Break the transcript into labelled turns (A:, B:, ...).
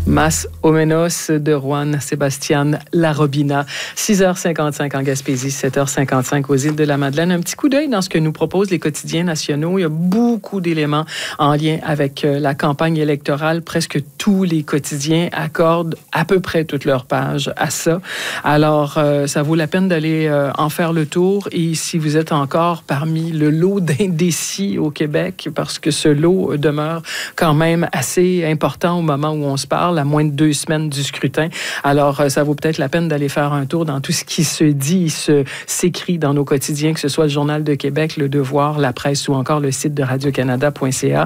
A: Mas o menos de Juan Sebastián Larobina. 6h55 en Gaspésie, 7h55 aux îles de la Madeleine. Un petit coup d'œil dans ce que nous proposent les quotidiens nationaux. Il y a beaucoup d'éléments en lien avec la campagne électorale. Presque tous les quotidiens accordent à peu près toutes leurs pages à ça. Alors, ça vaut la peine d'aller en faire le tour. Et si vous êtes encore parmi le lot d'indécis au Québec, parce que ce lot demeure quand même assez important au moment où on se parle, à moins de 2 semaines du scrutin. Alors, ça vaut peut-être la peine d'aller faire un tour dans tout ce qui se dit, s'écrit dans nos quotidiens, que ce soit le Journal de Québec, Le Devoir, La Presse ou encore le site de Radio-Canada.ca.